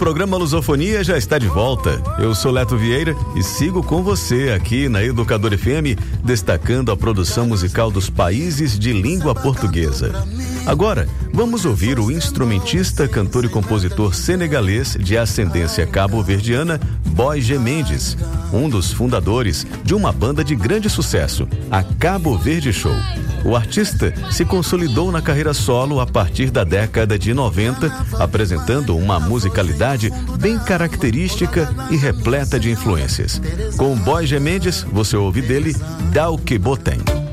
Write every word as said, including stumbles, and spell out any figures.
programa Lusofonia já está de volta. Eu sou Leto Vieira e sigo com você aqui na Educador F M, destacando a produção musical dos países de língua portuguesa. Agora, vamos ouvir o instrumentista, cantor e compositor senegalês de ascendência cabo-verdiana, Boy G. Mendes, um dos fundadores de uma banda de grande sucesso, a Cabo Verde Show. O artista se consolidou na carreira solo a partir da década de noventa, apresentando uma musicalidade bem característica e repleta de influências. Com Boy G. Mendes, você ouve dele Dá o que Botem.